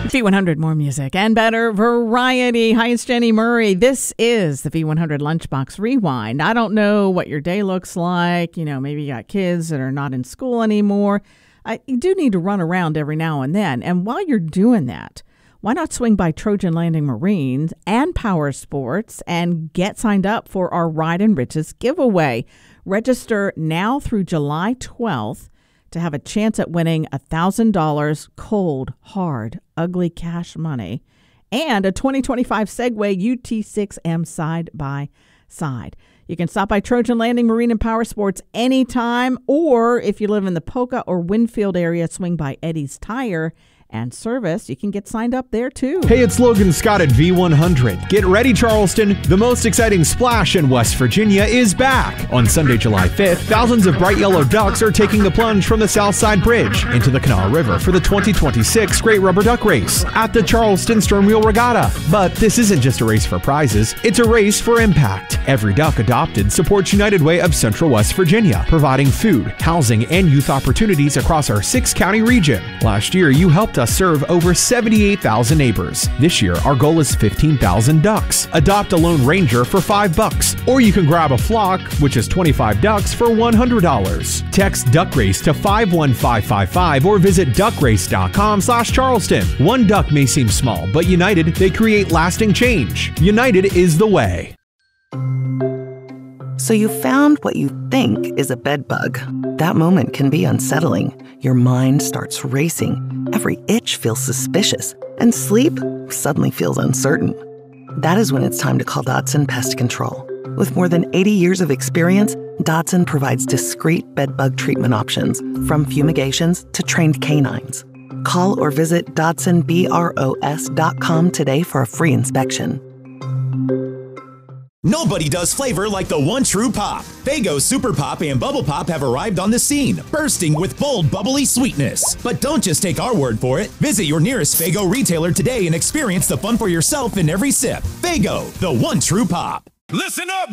V100, more music and better variety. Hi, it's Jenny Murray. This is the V100 Lunchbox Rewind. I don't know what your day looks like. You know, maybe you got kids that are not in school anymore. You do need to run around every now and then. And while you're doing that, why not swing by Trojan Landing Marines and Power Sports and get signed up for our Ride and Riches giveaway. Register now through July 12th to have a chance at winning $1,000 cold, hard, ugly cash money and a 2025 Segway UT6M side by side. You can stop by Trojan Landing Marine and Power Sports anytime, or if you live in the Polka or Winfield area, swing by Eddie's Tire and Service. You can get signed up there too. Hey, it's Logan Scott at V100. Get ready, Charleston. The most exciting splash in West Virginia is back. On Sunday, July 5th, thousands of bright yellow ducks are taking the plunge from the Southside Bridge into the Kanawha River for the 2026 Great Rubber Duck Race at the Charleston Stern Wheel Regatta. But this isn't just a race for prizes, it's a race for impact. Every duck adopted supports United Way of Central West Virginia, providing food, housing, and youth opportunities across our 6-county region. Last year, you helped us serve over 78,000 neighbors. This year, our goal is 15,000 ducks. Adopt a lone ranger for $5, or you can grab a flock, which is 25 ducks for $100. Text Duck Race to 51555 or visit duckrace.com/Charleston. One duck may seem small, but united, they create lasting change. United is the way. So you found what you think is a bed bug. That moment can be unsettling. Your mind starts racing. Every itch feels suspicious. And sleep suddenly feels uncertain. That is when it's time to call Dotson Pest Control. With more than 80 years of experience, Dotson provides discreet bed bug treatment options, from fumigations to trained canines. Call or visit DotsonBROS.com today for a free inspection. Nobody does flavor like the one true pop. Faygo Super Pop and Bubble Pop have arrived on the scene, bursting with bold, bubbly sweetness. But don't just take our word for it. Visit your nearest Faygo retailer today and experience the fun for yourself in every sip. Faygo, the one true pop. Listen up,